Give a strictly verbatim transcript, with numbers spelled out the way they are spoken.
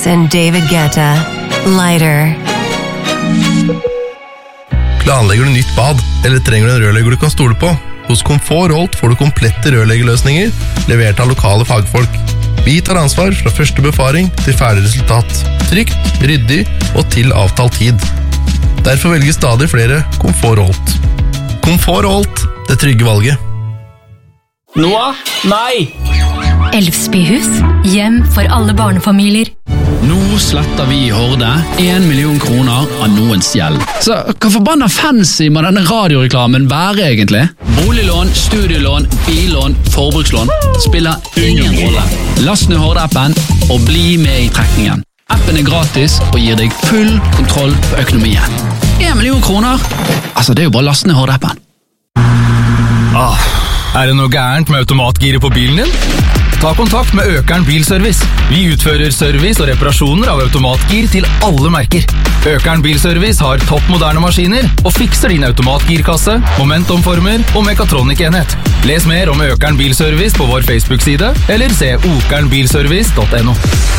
and David Guetta, Lighter. Planlegger du nytt bad, eller trenger du en rørlegger du kan stole på? Hos Komfort Holt får du komplette rørleggerløsninger, levert av lokale fagfolk. Vi tar ansvar fra første befaring til ferdig resultat. Trygt, ryddig og til avtalt tid. Derfor velger stadig flere Komfort Holt. Komfort Holt, det trygge valget. Noah? Nei! Elvsbyhus, hjem for alle barnefamilier. Nå sletter vi i Horde en million kroner av noens gjeld. Så hva forbanna fancy må denne radioreklamen være egentlig? Boliglån, studielån, billån, forbrukslån spiller ingen rolle. Last ned Horde-appen og bli med i trekningen. Appen er gratis og gir deg full kontroll på økonomien. En million kroner? Altså, det er jo bare last ned Horde-appen. Ah, er det noe gærent med automatgiret på bilen din? Ta kontakt med Økern Bilservice. Vi utfører service og reparasjoner av automatgir til alle merker. Økern Bilservice har topp moderne maskiner og fikser din automatgirkasse, momentomformer og mekatronikenhet. Les mer om Økern Bilservice på vår Facebook-side, eller se okernbilservice punktum no.